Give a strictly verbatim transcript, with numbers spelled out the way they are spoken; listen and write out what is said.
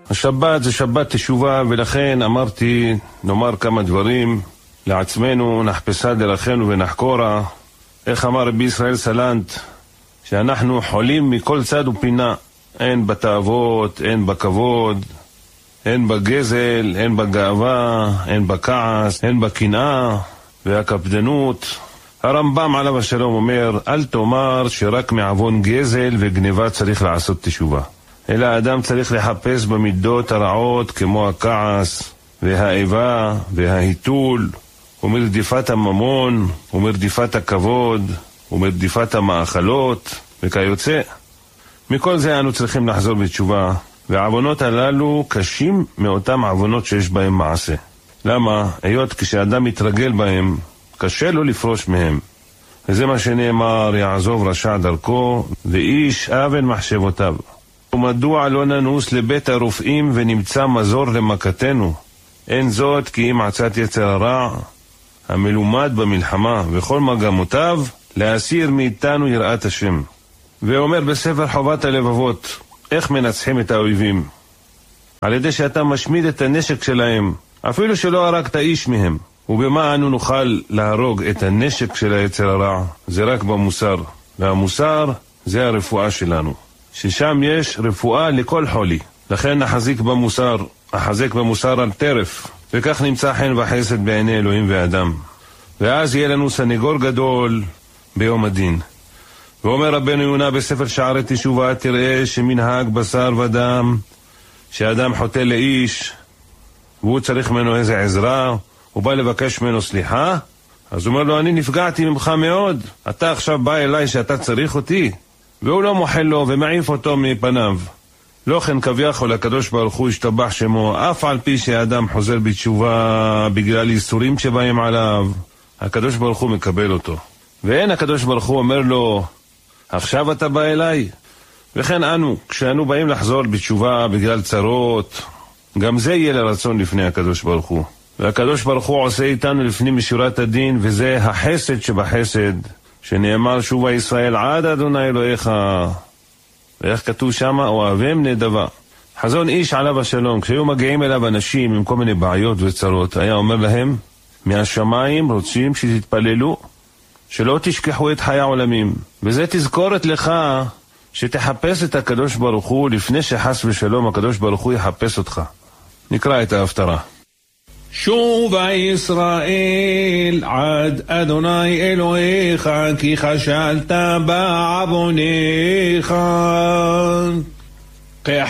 השבת זה שבת תשובה, ולכן אמרתי נאמר כמה דברים לעצמנו, נחפשה דרכנו ונחקורה. איך אמר רבי ישראל סלנט? שאנחנו חולים מכל צד ופינה, אין בתאוות, אין בכבוד, אין בגזל, אין בגאווה, אין בכעס, אין בקנאה והקפדנות. הרמב"ם עליו השלום אומר, אל תאמר שרק מעוון גזל וגניבה צריך לעשות תשובה, אלא האדם צריך לחפש במידות הרעות כמו הכעס והאיבה וההיתול ומרדיפת הממון ומרדיפת הכבוד ומרדיפת המאכלות וכיוצא. מכל זה אנו צריכים לחזור בתשובה, והעוונות הללו קשים מאותם עוונות שיש בהם מעשה. למה? היות כשאדם מתרגל בהם קשה לו לפרוש מהם, וזה מה שנאמר, יעזוב רשע דרכו ואיש אבן מחשבותיו. ומדוע לא ננוס לבית הרופאים ונמצא מזור למכתנו? אין זאת כי אם עצת יצר הרע המלומד במלחמה וכל מגמותיו להסיר מאיתנו יראת השם. ואומר בספר חובת הלבבות, איך מנצחים את האויבים? על ידי שאתה משמיד את הנשק שלהם, אפילו שלא הרגת איש מהם. ובמה אנו נוכל להרוג את הנשק של היצר הרע? זה רק במוסר, והמוסר זה הרפואה שלנו, ששם יש רפואה לכל חולי. לכן נחזיק במוסר, נחזק במוסר על טרף, וכך נמצא חן וחסד בעיני אלוהים ואדם, ואז יהיה לנו סנגור גדול ביום הדין. ואומר רבנו יונה בספר שערי תשובה, תראה שמנהג בשר ודם שאדם חוטא לאיש והוא צריך ממנו איזה עזרה, הוא בא לבקש ממנו סליחה, אז הוא אומר לו, אני נפגעתי ממך מאוד, אתה עכשיו בא אליי שאתה צריך אותי, והוא לא מוחל לו ומעיף אותו מפניו. לא כן כביכול הקדוש ברוך הוא ישתבח שמו, אף על פי שהאדם חוזר בתשובה בגלל איסורים שבאים עליו, הקדוש ברוך הוא מקבל אותו, ואין הקדוש ברוך הוא אומר לו, עכשיו אתה בא אליי. וכן אנו, כשאנו באים לחזור בתשובה בגלל צרות, גם זה יהיה לרצון לפני הקדוש ברוך הוא, והקדוש ברוך הוא עושה איתנו לפנים משורת הדין, וזה החסד שבחסד, שנאמר שובה ישראל עד אדוני אלוהיך. ואיך כתוב שמה? אוהבם נדבה. חזון איש עליו השלום, כשהיו מגיעים אליו אנשים עם כל מיני בעיות וצרות, היה אומר להם, מהשמיים רוצים שתתפללו, שלא תשכחו את חיי העולמים. וזה תזכורת לך שתחפש את הקדוש ברוך הוא לפני שחס ושלום הקדוש ברוך הוא יחפש אותך. נקרא את ההפטרה. שובה ישראל עד אדוני אלוהיך, כי חשלת בעווניך.